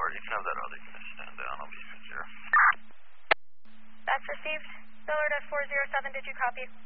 4. You can have that other unit stand down. I'll be here. That's received. Billard at 407, did you copy?